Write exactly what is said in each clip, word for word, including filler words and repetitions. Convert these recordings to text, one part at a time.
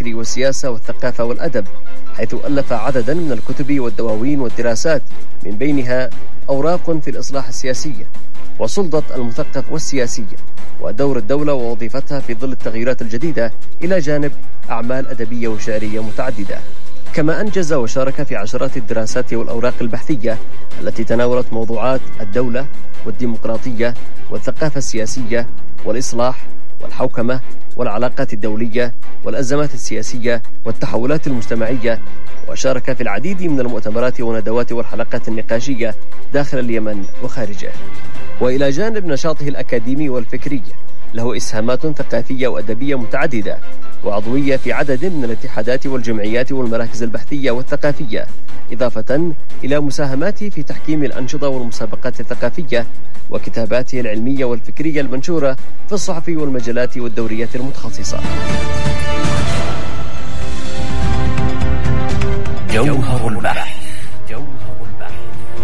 الفكر والسياسة والثقافة والأدب، حيث ألف عددا من الكتب والدواوين والدراسات، من بينها أوراق في الإصلاح السياسي وسلطة المثقف والسياسية ودور الدولة ووظيفتها في ظل التغييرات الجديدة، إلى جانب أعمال أدبية وشعرية متعددة. كما أنجز وشارك في عشرات الدراسات والأوراق البحثية التي تناولت موضوعات الدولة والديمقراطية والثقافة السياسية والإصلاح والحوكمة والعلاقات الدولية والأزمات السياسية والتحولات المجتمعية، وشارك في العديد من المؤتمرات والندوات والحلقات النقاشية داخل اليمن وخارجه. وإلى جانب نشاطه الأكاديمي والفكري، له إسهامات ثقافية وأدبية متعددة، وعضوية في عدد من الاتحادات والجمعيات والمراكز البحثية والثقافية، إضافة إلى مساهماته في تحكيم الأنشطة والمسابقات الثقافية وكتاباته العلمية والفكرية المنشورة في الصحف والمجلات والدوريات المتخصصة. جوهر البحث. جوهر البحث.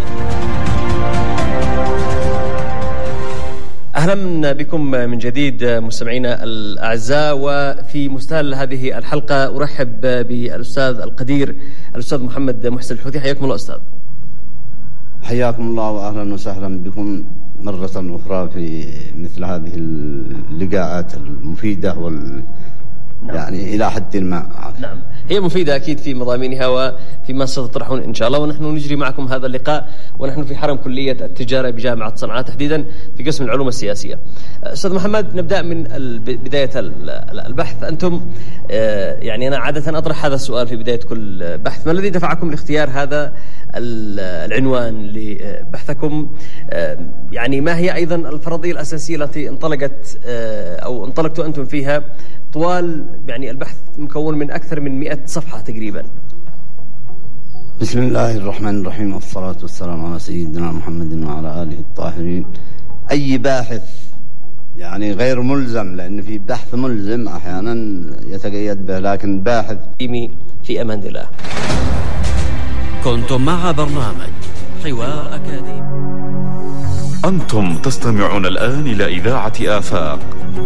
أهلا بكم من جديد مستمعينا الأعزاء، وفي مستهل هذه الحلقة أرحب بالأستاذ القدير الأستاذ محمد محسن الحوثي. حياكم الله أستاذ. حياكم الله وأهلا وسهلا بكم مرة أخرى في مثل هذه اللقاءات المفيدة وال نعم. يعني إلى حد ما. نعم، هي مفيدة أكيد في مضامينها وفيما ستطرحون إن شاء الله، ونحن نجري معكم هذا اللقاء ونحن في حرم كلية التجارة بجامعة صنعاء، تحديدا في قسم العلوم السياسية. أستاذ محمد، نبدأ من بداية البحث. أنتم يعني أنا عادة أطرح هذا السؤال في بداية كل بحث: ما الذي دفعكم لاختيار هذا العنوان لبحثكم؟ يعني ما هي أيضا الفرضية الأساسية التي انطلقت أو انطلقتوا أنتم فيها طوال يعني البحث مكون من أكثر من مئة صفحة تقريبا؟ بسم الله الرحمن الرحيم، والصلاة والسلام على سيدنا محمد وعلى آله الطاهرين. أي باحث يعني غير ملزم، لأن في بحث ملزم أحيانا يتقيد به، لكن باحث في أمان الله. كنتم مع برنامج حوار أكاديمي. أنتم تستمعون الآن إلى إذاعة آفاق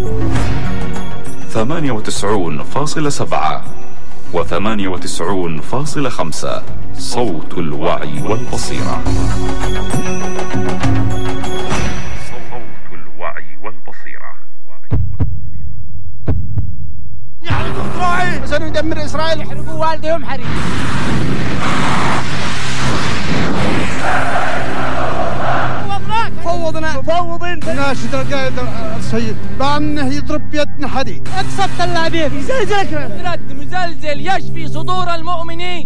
ثمانية وتسعون فاصلة سبعة وثمانية وتسعون فاصلة خمسة، صوت الوعي والبصيرة. صوت الوعي والبصيرة. يحرقوا إسرائيل، سندمر إسرائيل، يحرقوا والدهم حريق. فوضنا مفوضين ناشد القائد السيد بأنه يضرب بيدنا حديد. اقصد اللاعبين يزلزلك رد مزلزل يشفي صدور المؤمنين.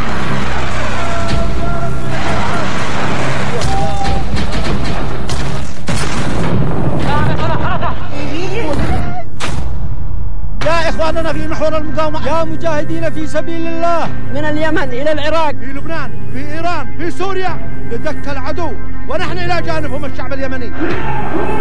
يا إخواننا في محور المقاومة، يا مجاهدين في سبيل الله، من اليمن إلى العراق، في لبنان، في إيران، في سوريا، لدك العدو ونحن إلى جانبهم الشعب اليمني.